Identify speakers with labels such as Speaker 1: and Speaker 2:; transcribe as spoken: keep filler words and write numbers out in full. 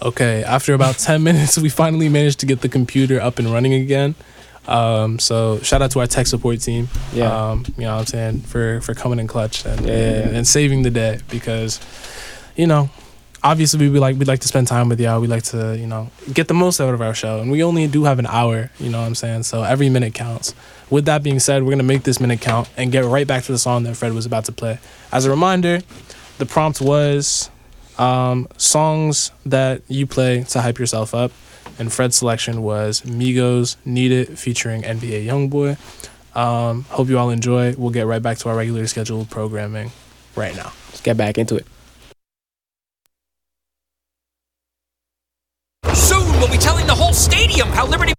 Speaker 1: Okay, after about ten minutes, we finally managed to get the computer up and running again. Um, so shout out to our tech support team.
Speaker 2: Yeah.
Speaker 1: Um, you know what I'm saying, for, for coming in clutch and,
Speaker 2: Yeah.
Speaker 1: and, and saving the day, because, you know, obviously we like we'd like to spend time with y'all. We like to, you know, get the most out of our show. And we only do have an hour, you know what I'm saying? So every minute counts. With that being said, we're going to make this minute count and get right back to the song that Fred was about to play. As a reminder, the prompt was um, songs that you play to hype yourself up. And Fred's selection was Migos Need It featuring N B A Youngboy. Um, hope you all enjoy. We'll get right back to our regularly scheduled programming right now.
Speaker 2: Let's get back into it.
Speaker 3: Soon we'll be telling the whole stadium how Liberty